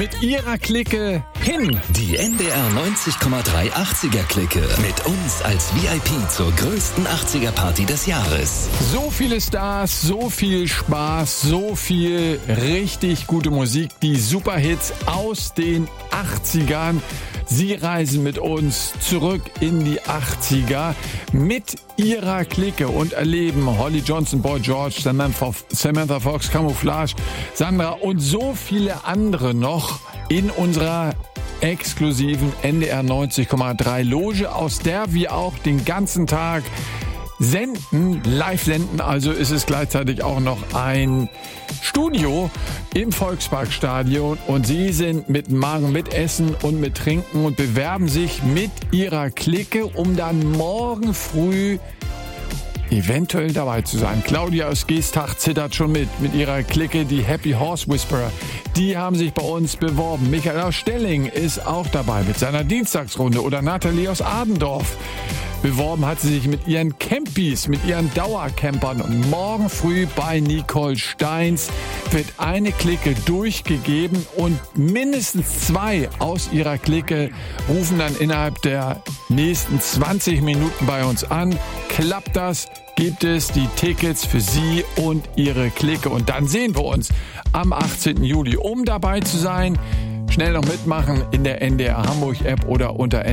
mit ihrer Clique hin. Die NDR 90,3 80er-Clique. Mit uns als VIP zur größten 80er-Party des Jahres. So viele Stars, so viel Spaß, so viel richtig gute Musik. Die Superhits aus den 80ern. Sie reisen mit uns zurück in die 80er mit ihrer Clique und erleben Holly Johnson, Boy George, Samantha Fox, Camouflage, Sandra und so viele andere noch in unserer exklusiven NDR 90,3 Loge, aus der wir auch den ganzen Tag live senden. Also ist es gleichzeitig auch noch ein Studio im Volksparkstadion und sie sind mit Magen, mit Essen und mit Trinken und bewerben sich mit ihrer Clique, um dann morgen früh eventuell dabei zu sein. Claudia aus Geestach zittert schon mit ihrer Clique, die Happy Horse Whisperer. Die haben sich bei uns beworben. Michael aus Stelling ist auch dabei mit seiner Dienstagsrunde oder Nathalie aus Adendorf. Beworben hat sie sich mit ihren Campies, mit ihren Dauercampern. Und morgen früh bei Nicole Steins wird eine Clique durchgegeben und mindestens 2 aus ihrer Clique rufen dann innerhalb der nächsten 20 Minuten bei uns an. Klappt das, gibt es die Tickets für sie und ihre Clique. Und dann sehen wir uns am 18. Juli. Um dabei zu sein, schnell noch mitmachen in der NDR Hamburg App oder unter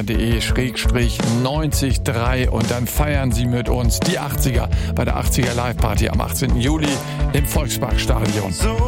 ndr.de/90.3 und dann feiern Sie mit uns die 80er bei der 80er Live Party am 18. Juli im Volksparkstadion.